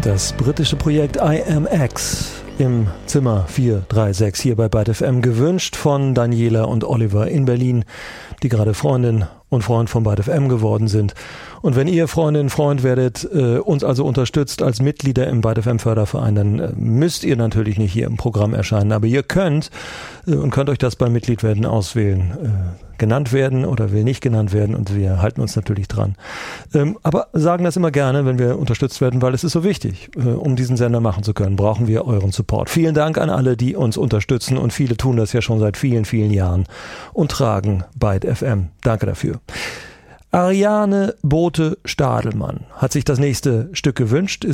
Das britische Projekt IMX im Zimmer 436 hier bei Byte FM, gewünscht von Daniela und Oliver in Berlin, die gerade Freundin und Freund von Byte FM geworden sind. Und wenn ihr Freundin, Freund werdet, uns also unterstützt als Mitglieder im Byte FM Förderverein, dann müsst ihr natürlich nicht hier im Programm erscheinen, aber ihr könnt und könnt euch das beim Mitgliedwerden auswählen. Genannt werden oder will nicht genannt werden, und wir halten uns natürlich dran. Aber sagen das immer gerne, wenn wir unterstützt werden, weil es ist so wichtig. Um diesen Sender machen zu können, brauchen wir euren Support. Vielen Dank an alle, die uns unterstützen, und viele tun das ja schon seit vielen, vielen Jahren und tragen Byte FM. Danke dafür. Ariane Bote-Stadelmann hat sich das nächste Stück gewünscht,